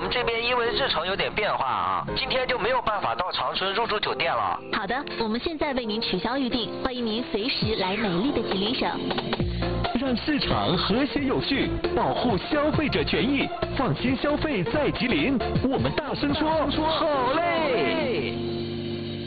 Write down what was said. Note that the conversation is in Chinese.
们这边因为日程有点变化啊，今天就没有办法到长春入住酒店了。 好的，我们现在为您取消预定，欢迎您随时来美丽的吉林省。 让市场和谐有序，保护消费者权益，放心消费在吉林。我们大声说，好嘞！